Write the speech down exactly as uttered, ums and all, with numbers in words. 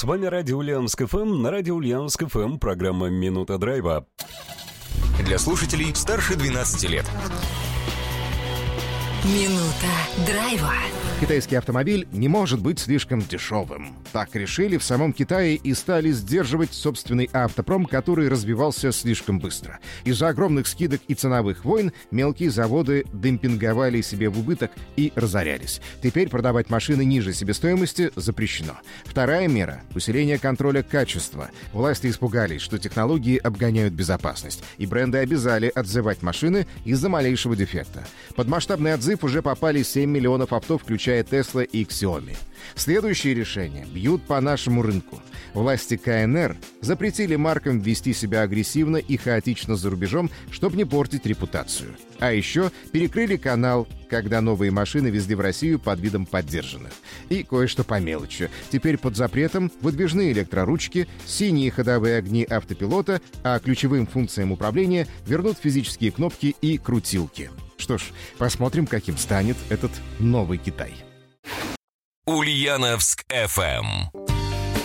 С вами Радио Ульяновск эф эм. На Радио Ульяновск эф эм программа «Минута драйва». Для слушателей старше двенадцати лет. Минута драйва. Китайский автомобиль не может быть слишком дешевым. Так решили в самом Китае и стали сдерживать собственный автопром, который развивался слишком быстро. Из-за огромных скидок и ценовых войн мелкие заводы демпинговали себе в убыток и разорялись. Теперь продавать машины ниже себестоимости запрещено. Вторая мера — усиление контроля качества. Власти испугались, что технологии обгоняют безопасность, и бренды обязали отзывать машины из-за малейшего дефекта. Под масштабный отзыв уже попали семь миллионов авто, включая Tesla и Xiaomi. Следующие решения бьют по нашему рынку. Власти ка эн эр запретили маркам вести себя агрессивно и хаотично за рубежом, чтобы не портить репутацию. А еще перекрыли канал, когда новые машины везли в Россию под видом поддержанных. И кое-что по мелочи. Теперь под запретом выдвижные электроручки, синие ходовые огни автопилота, а ключевым функциям управления вернут физические кнопки и крутилки. Что ж, посмотрим, каким станет этот новый Китай. Ульяновск эф эм.